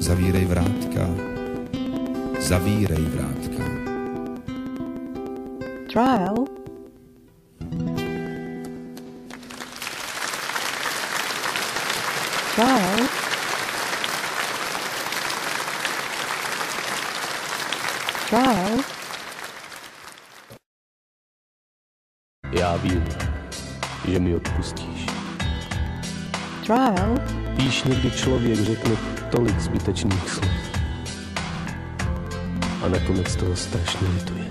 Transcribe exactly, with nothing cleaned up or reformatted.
zavírej vrátka, zavírej vrátka. Trial. Trial. Trial. Já vím, že mi odpustíš. Trial. Víš, někdy člověk řekne tolik zbytečných slov a nakonec toho strašně lituje.